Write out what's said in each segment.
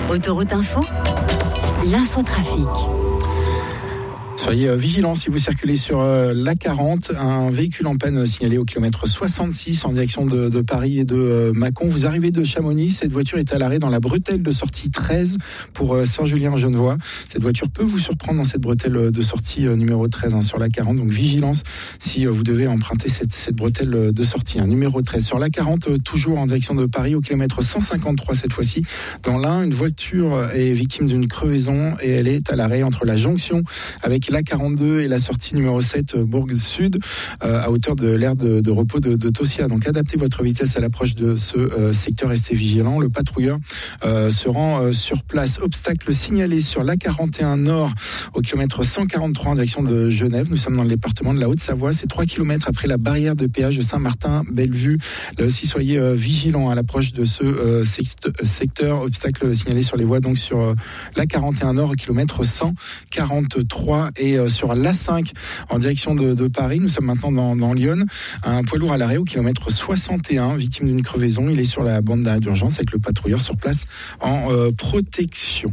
Autoroute Info, l'infotrafic. Soyez vigilants si vous circulez sur l'A40. Un véhicule en panne signalé au kilomètre 66 en direction de Paris et de Mâcon. Vous arrivez de Chamonix. Cette voiture est à l'arrêt dans la bretelle de sortie 13 pour Saint-Julien-Genevois. Cette voiture peut vous surprendre dans cette bretelle de sortie numéro 13 sur l'A40. Donc vigilance si vous devez emprunter cette bretelle de sortie. Numéro 13 sur l'A40, toujours en direction de Paris au kilomètre 153 cette fois-ci. Dans l'Ain, une voiture est victime d'une crevaison et elle est à l'arrêt entre la jonction avec l'A42 et la sortie numéro 7 Bourg Sud à hauteur de l'aire de repos de Tossia. Donc adaptez votre vitesse à l'approche de ce secteur, restez vigilant. Le patrouilleur se rend sur place. Obstacle signalé sur l'A41 Nord au kilomètre 143 en direction de Genève. Nous sommes dans le département de la Haute-Savoie. C'est 3 km après la barrière de péage de Saint-Martin-Bellevue. Là aussi, soyez vigilants à l'approche de ce secteur. Obstacle signalé sur les voies donc sur l'A41 Nord au kilomètre 143 et sur l'A5 en direction de Paris. Nous sommes maintenant dans Lyon. Un poids lourd à l'arrêt au kilomètre 61, victime d'une crevaison. Il est sur la bande d'arrêt d'urgence avec le patrouilleur sur place en protection.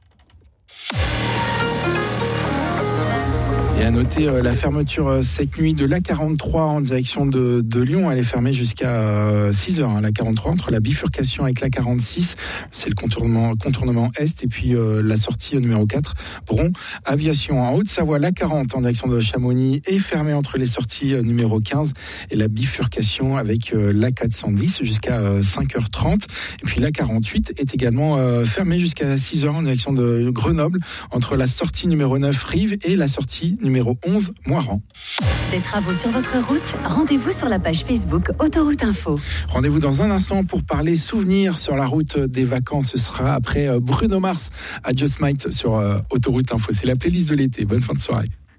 Et à noter la fermeture cette nuit de l'A43 en direction de Lyon. Elle est fermée jusqu'à 6h. L'A43 entre la bifurcation avec l'A46. C'est le contournement Est et puis la sortie numéro 4. Bron Aviation en Haute-Savoie. l'A40 en direction de Chamonix est fermée entre les sorties numéro 15 et la bifurcation avec l'A410 jusqu'à 5h30. Et puis l'A48 est également fermée jusqu'à 6h en direction de Grenoble entre la sortie numéro 9 Rive et la sortie numéro 11, Moiran. Des travaux sur votre route, rendez-vous sur la page Facebook Autoroute Info. Rendez-vous dans un instant pour parler souvenirs sur la route des vacances. Ce sera après Bruno Mars à Just Might sur Autoroute Info. C'est la playlist de l'été. Bonne fin de soirée.